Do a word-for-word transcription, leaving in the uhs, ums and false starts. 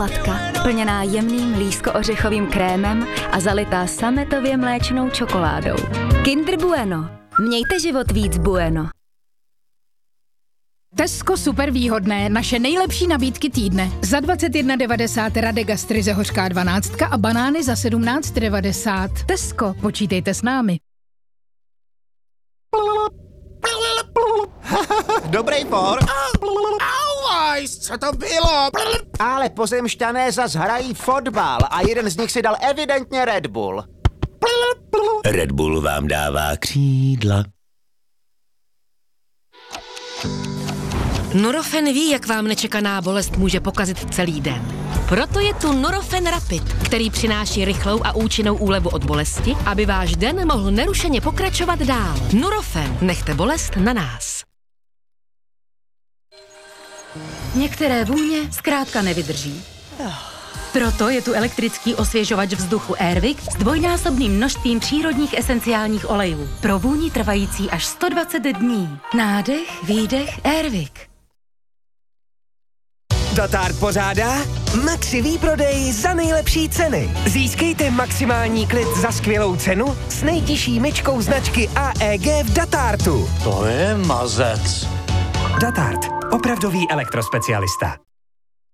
Latka, plněná jemným lísko-ořechovým krémem a zalitá sametově mléčnou čokoládou. Kinder Bueno. Mějte život víc bueno. Tesco super výhodné, naše nejlepší nabídky týdne. Za dvacet jedna devadesát Rade Gastryze hořká dvanáct a banány za sedmnáct devadesát. Tesco, počítejte s námi. Dobrý por. Auajs, co to bylo? Ale pozemšťané zas hrají fotbal a jeden z nich si dal evidentně Red Bull. Red Bull vám dává křídla. Nurofen ví, jak vám nečekaná bolest může pokazit celý den. Proto je tu Nurofen Rapid, který přináší rychlou a účinnou úlevu od bolesti, aby váš den mohl nerušeně pokračovat dál. Nurofen, nechte bolest na nás. Některé vůně zkrátka nevydrží. Proto je tu elektrický osvěžovač vzduchu Airwick s dvojnásobným množstvím přírodních esenciálních olejů. Pro vůni trvající až sto dvacet dní. Nádech, výdech, Airwick. Datard pořádá Maxi výprodej za nejlepší ceny. Získejte maximální klid za skvělou cenu s nejtěžší myčkou značky A E G v Datartu. To je mazec. Datard, opravdový elektrospecialista.